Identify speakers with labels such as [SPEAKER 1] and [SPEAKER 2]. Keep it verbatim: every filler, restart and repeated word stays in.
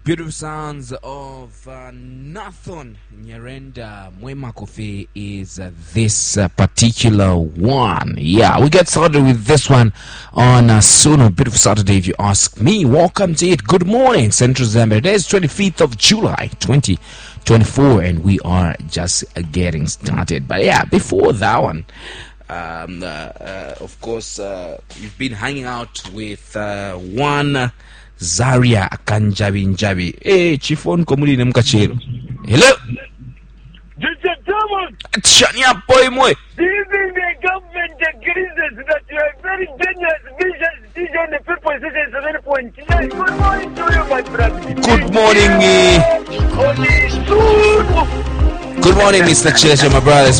[SPEAKER 1] Beautiful sounds of uh, Nathan Nyarenda Mwema Kofi is uh, this uh, particular one. Yeah, we get started with this one on uh, soon a beautiful Saturday if you ask me. Welcome to it. Good morning, Central Zambia. Today is twenty-fifth of July twenty twenty-four and we are just uh, getting started. But yeah, before that one, um, uh, uh, of course, uh, you've been hanging out with uh, one uh, Zaria Akanjabi Njabi. Hey, Chifon Komuli Nemkachiro. Hello? Shania boy moy.
[SPEAKER 2] Even the government agrees that you are very dangerous, vicious, vision, the people say seven point nine. Good morning to you, my brother.
[SPEAKER 1] Good morning. Uh, good morning, Mister Chesha, my brother.